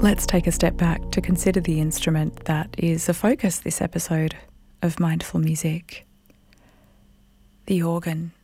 Let's take a step back to consider the instrument that is the focus this episode of Mindful Music, the organ.